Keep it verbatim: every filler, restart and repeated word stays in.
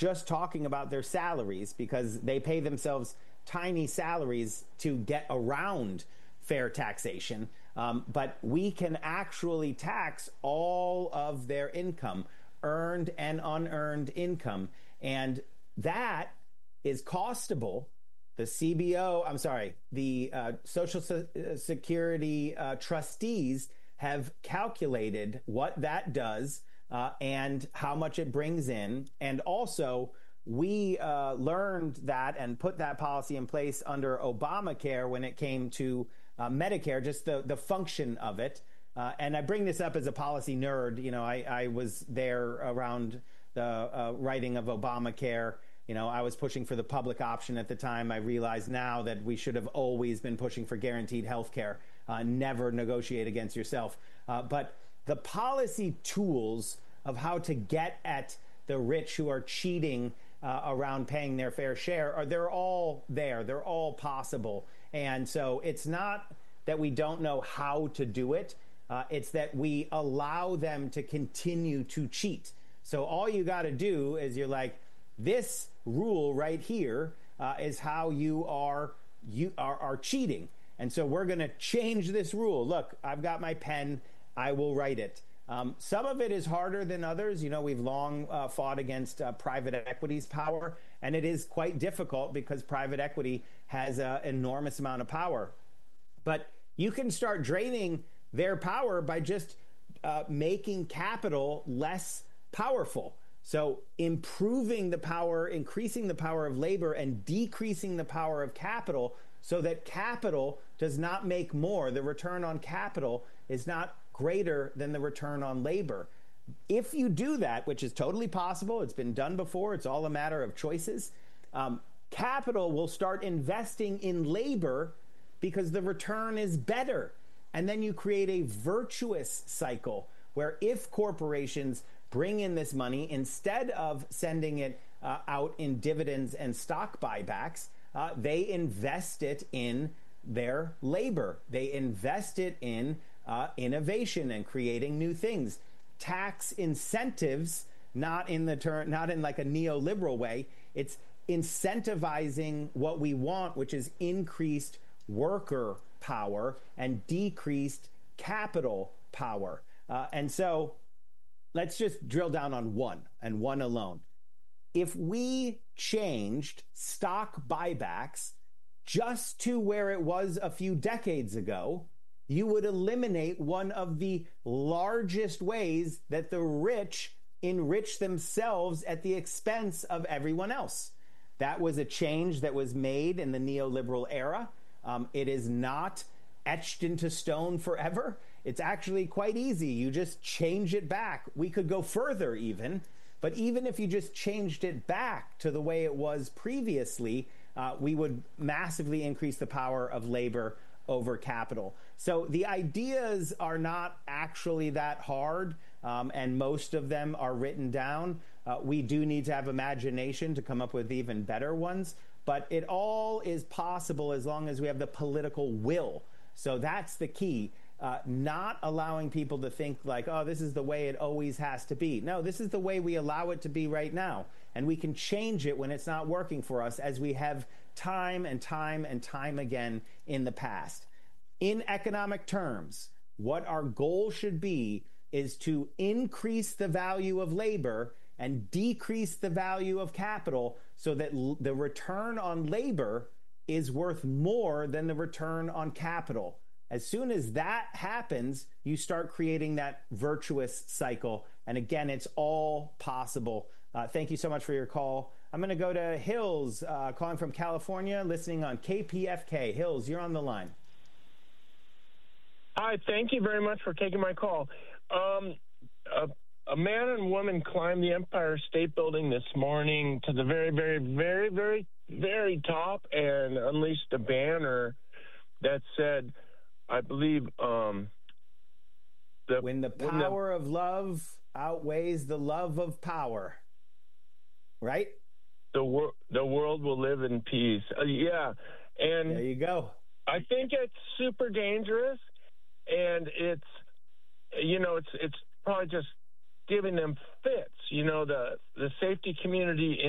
just talking about their salaries, because they pay themselves tiny salaries to get around fair taxation. Um, but we can actually tax all of their income, earned and unearned income. And that is costable. The C B O, I'm sorry, the uh, Social Se- Security uh, trustees have calculated what that does uh, and how much it brings in. And also, we uh, learned that and put that policy in place under Obamacare when it came to uh, Medicare, just the, the function of it. Uh, and I bring this up as a policy nerd. You know, I, I was there around the uh, writing of Obamacare. You know, I was pushing for the public option at the time. I realize now that we should have always been pushing for guaranteed health care. Uh, never negotiate against yourself. Uh, but the policy tools of how to get at the rich who are cheating uh, around paying their fair share, are they're all there. They're all possible. And so it's not that we don't know how to do it. Uh, it's that we allow them to continue to cheat. So all you got to do is you're like, this rule right here uh, is how you are you are, are cheating. And so we're going to change this rule. Look, I've got my pen. I will write it. Um, some of it is harder than others. You know, we've long uh, fought against uh, private equity's power, and it is quite difficult because private equity has an enormous amount of power. But you can start draining their power by just uh, making capital less powerful. So improving the power, increasing the power of labor, and decreasing the power of capital so that capital does not make more. The return on capital is not greater than the return on labor. If you do that, which is totally possible, it's been done before, it's all a matter of choices, um, capital will start investing in labor because the return is better. And then you create a virtuous cycle where if corporations bring in this money, instead of sending it uh, out in dividends and stock buybacks, uh, they invest it in their labor. They invest it in uh, innovation and creating new things. Tax incentives, not in the turn, not in like a neoliberal way. It's incentivizing what we want, which is increased worker power and decreased capital power. Uh, and so let's just drill down on one and one alone. If we changed stock buybacks just to where it was a few decades ago, you would eliminate one of the largest ways that the rich enrich themselves at the expense of everyone else. That was a change that was made in the neoliberal era. Um, it is not etched into stone forever. It's actually quite easy. You just change it back. We could go further even, but even if you just changed it back to the way it was previously, uh, we would massively increase the power of labor over capital. So the ideas are not actually that hard, um, and most of them are written down. Uh, we do need to have imagination to come up with even better ones, but it all is possible as long as we have the political will. So that's the key. Uh, not allowing people to think like, oh, this is the way it always has to be. No, this is the way we allow it to be right now. And we can change it when it's not working for us, as we have time and time and time again in the past. In economic terms, what our goal should be is to increase the value of labor and decrease the value of capital so that l- the return on labor is worth more than the return on capital. As soon as that happens, you start creating that virtuous cycle. And again, it's all possible. Uh, thank you so much for your call. I'm going to go to Hills, uh, calling from California, listening on K P F K. Hills, you're on the line. Hi, thank you very much for taking my call. Um, a, a man and woman climbed the Empire State Building this morning to the very, very, very, very, very top and unleashed a banner that said, I believe, um, the, when the power when the, of love outweighs the love of power, right? The, wor- the world will live in peace. Uh, yeah. And there you go. I think it's super dangerous, and it's, you know, it's, it's probably just giving them fits. You know, the, the safety community